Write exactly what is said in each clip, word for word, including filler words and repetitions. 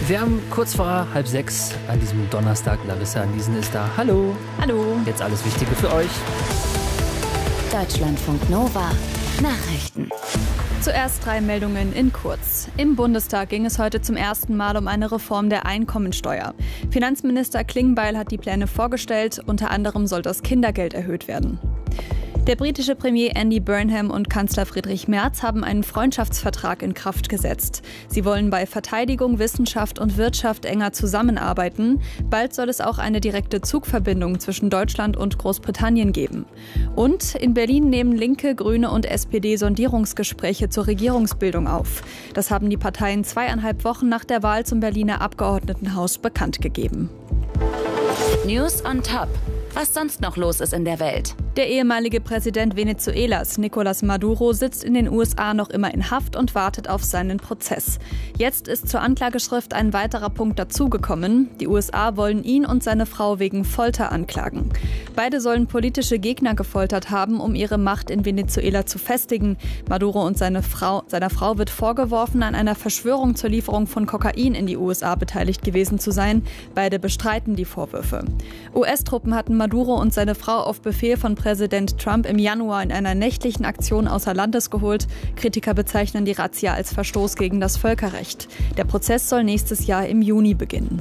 Wir haben kurz vor halb sechs an diesem Donnerstag. Larissa Niesen ist da. Hallo. Hallo. Jetzt alles Wichtige für euch. Deutschlandfunk Nova. Nachrichten. Zuerst drei Meldungen in kurz. Im Bundestag ging es heute zum ersten Mal um eine Reform der Einkommensteuer. Finanzminister Klingbeil hat die Pläne vorgestellt. Unter anderem soll das Kindergeld erhöht werden. Der britische Premier Andy Burnham und Kanzler Friedrich Merz haben einen Freundschaftsvertrag in Kraft gesetzt. Sie wollen bei Verteidigung, Wissenschaft und Wirtschaft enger zusammenarbeiten. Bald soll es auch eine direkte Zugverbindung zwischen Deutschland und Großbritannien geben. Und in Berlin nehmen Linke, Grüne und S P D Sondierungsgespräche zur Regierungsbildung auf. Das haben die Parteien zweieinhalb Wochen nach der Wahl zum Berliner Abgeordnetenhaus bekannt gegeben. News on Top. Was sonst noch los ist in der Welt. Der ehemalige Präsident Venezuelas, Nicolás Maduro, sitzt in den U S A noch immer in Haft und wartet auf seinen Prozess. Jetzt ist zur Anklageschrift ein weiterer Punkt dazugekommen. Die U S A wollen ihn und seine Frau wegen Folter anklagen. Beide sollen politische Gegner gefoltert haben, um ihre Macht in Venezuela zu festigen. Maduro und seine Frau, seiner Frau wird vorgeworfen, an einer Verschwörung zur Lieferung von Kokain in die U S A beteiligt gewesen zu sein. Beide bestreiten die Vorwürfe. U S-Truppen hatten Maduro und seine Frau auf Befehl von Präsident Trump im Januar in einer nächtlichen Aktion außer Landes geholt. Kritiker bezeichnen die Razzia als Verstoß gegen das Völkerrecht. Der Prozess soll nächstes Jahr im Juni beginnen.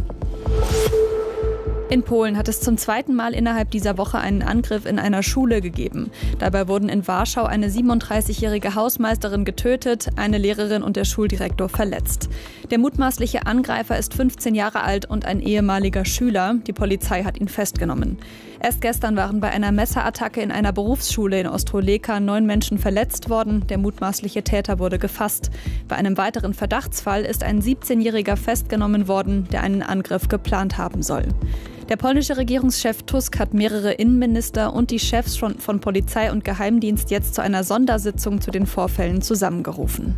In Polen hat es zum zweiten Mal innerhalb dieser Woche einen Angriff in einer Schule gegeben. Dabei wurden in Warschau eine siebenunddreißigjährige Hausmeisterin getötet, eine Lehrerin und der Schuldirektor verletzt. Der mutmaßliche Angreifer ist fünfzehn Jahre alt und ein ehemaliger Schüler. Die Polizei hat ihn festgenommen. Erst gestern waren bei einer Messerattacke in einer Berufsschule in Ostroleka neun Menschen verletzt worden. Der mutmaßliche Täter wurde gefasst. Bei einem weiteren Verdachtsfall ist ein siebzehnjähriger festgenommen worden, der einen Angriff geplant haben soll. Der polnische Regierungschef Tusk hat mehrere Innenminister und die Chefs von, von Polizei und Geheimdienst jetzt zu einer Sondersitzung zu den Vorfällen zusammengerufen.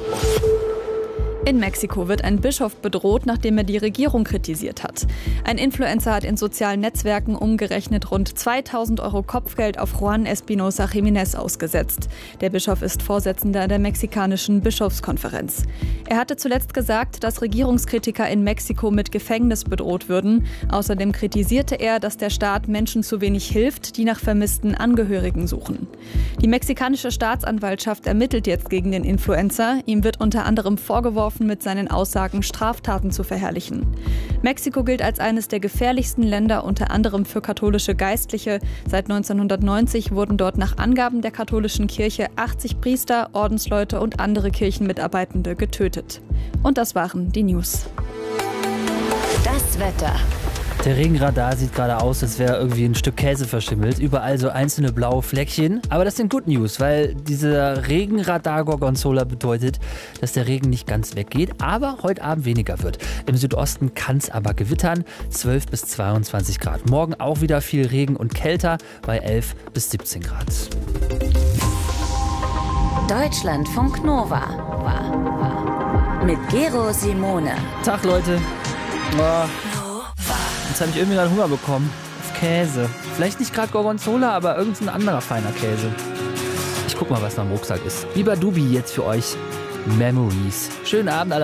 In Mexiko wird ein Bischof bedroht, nachdem er die Regierung kritisiert hat. Ein Influencer hat in sozialen Netzwerken umgerechnet rund zweitausend Euro Kopfgeld auf Juan Espinosa Jiménez ausgesetzt. Der Bischof ist Vorsitzender der mexikanischen Bischofskonferenz. Er hatte zuletzt gesagt, dass Regierungskritiker in Mexiko mit Gefängnis bedroht würden. Außerdem kritisierte er, dass der Staat Menschen zu wenig hilft, die nach vermissten Angehörigen suchen. Die mexikanische Staatsanwaltschaft ermittelt jetzt gegen den Influencer. Ihm wird unter anderem vorgeworfen, mit seinen Aussagen Straftaten zu verherrlichen. Mexiko gilt als eines der gefährlichsten Länder, unter anderem für katholische Geistliche. Seit neunzehnhundertneunzig wurden dort nach Angaben der katholischen Kirche achtzig Priester, Ordensleute und andere Kirchenmitarbeitende getötet. Und das waren die News. Das Wetter. Der Regenradar sieht gerade aus, als wäre irgendwie ein Stück Käse verschimmelt. Überall so einzelne blaue Fleckchen. Aber das sind Good News, weil dieser Regenradar-Gorgonzola bedeutet, dass der Regen nicht ganz weggeht, aber heute Abend weniger wird. Im Südosten kann es aber gewittern, zwölf bis zweiundzwanzig Grad. Morgen auch wieder viel Regen und kälter bei elf bis siebzehn Grad. Deutschlandfunk Nova. Mit Gero Simone. Tag, Leute. Oh. Jetzt habe ich irgendwie gerade Hunger bekommen. Auf Käse. Vielleicht nicht gerade Gorgonzola, aber irgendein anderer feiner Käse. Ich guck mal, was da im Rucksack ist. Lieber Dubi, jetzt für euch Memories. Schönen Abend alle.